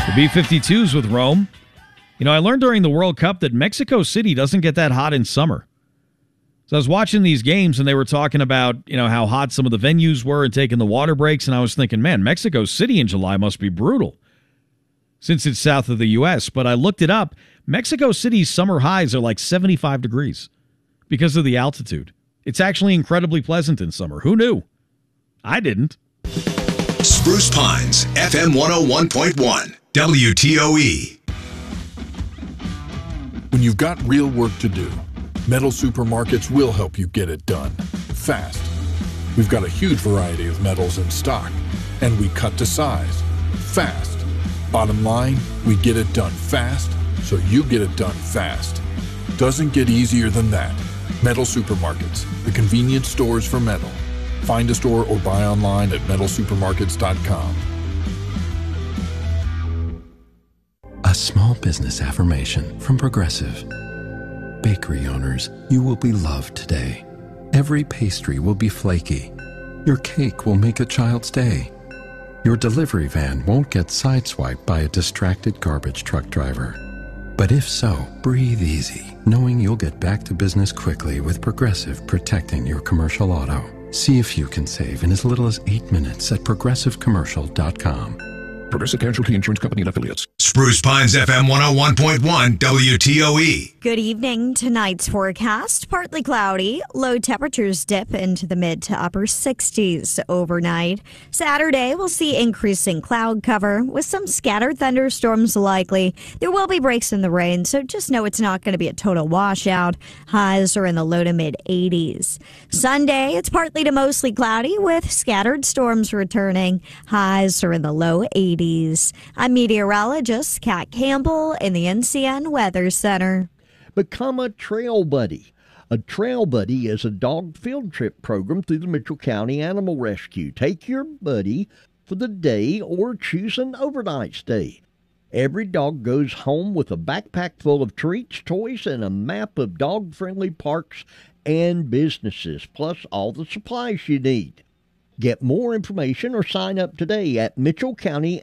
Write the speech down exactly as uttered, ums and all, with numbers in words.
The B fifty-twos with Rome. You know, I learned during the World Cup that Mexico City doesn't get that hot in summer. So I was watching these games, and they were talking about, you know, how hot some of the venues were and taking the water breaks, and I was thinking, man, Mexico City in July must be brutal since it's south of the U S. But I looked it up. Mexico City's summer highs are like seventy-five degrees because of the altitude. It's actually incredibly pleasant in summer. Who knew? I didn't. Spruce Pines, F M one oh one point one, W T O E. When you've got real work to do, Metal Supermarkets will help you get it done fast. We've got a huge variety of metals in stock, and we cut to size fast. Bottom line, we get it done fast, so you get it done fast. Doesn't get easier than that. Metal Supermarkets, the convenience stores for metal. Find a store or buy online at metal supermarkets dot com. A small business affirmation from Progressive. Bakery owners, you will be loved today. Every pastry will be flaky. Your cake will make a child's day. Your delivery van won't get sideswiped by a distracted garbage truck driver. But if so, breathe easy, knowing you'll get back to business quickly with Progressive protecting your commercial auto. See if you can save in as little as eight minutes at progressive commercial dot com. Progressive Casualty Insurance Company and Affiliates. Spruce Pines, F M one oh one point one, W T O E. Good evening. Tonight's forecast, partly cloudy. Low temperatures dip into the mid to upper sixties overnight. Saturday, we'll see increasing cloud cover with some scattered thunderstorms likely. There will be breaks in the rain, so just know it's not going to be a total washout. Highs are in the low to mid eighties. Sunday, it's partly to mostly cloudy with scattered storms returning. Highs are in the low eighties. I'm meteorologist Kat Campbell in the N C N Weather Center. Become a trail buddy. A trail buddy is a dog field trip program through the Mitchell County Animal Rescue. Take your buddy for the day or choose an overnight stay. Every dog goes home with a backpack full of treats, toys, and a map of dog-friendly parks and businesses, plus all the supplies you need. Get more information or sign up today at mitchell county